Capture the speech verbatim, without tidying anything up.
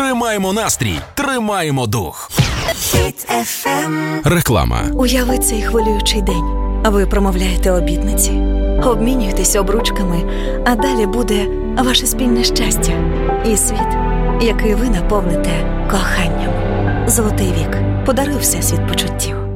Тримаємо настрій, тримаємо дух. Хіт еф ем. Реклама. Уяви цей хвилюючий день. А ви промовляєте обітниці, обмінюєтесь обручками, а далі буде ваше спільне щастя і світ, який ви наповните коханням. Золотий вік. Подаруй всесвіт почуттів.